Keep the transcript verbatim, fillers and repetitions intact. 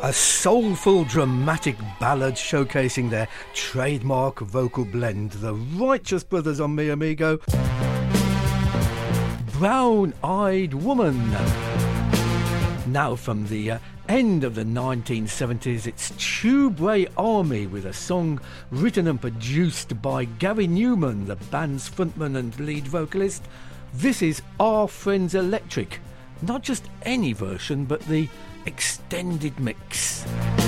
A soulful, dramatic ballad showcasing their trademark vocal blend. The Righteous Brothers on Mi Amigo. Brown-Eyed Woman. Now from the uh, end of the nineteen seventies, it's Tube Ray Army with a song written and produced by Gary Newman, the band's frontman and lead vocalist. This is Our Friends Electric. Not just any version, but the extended mix.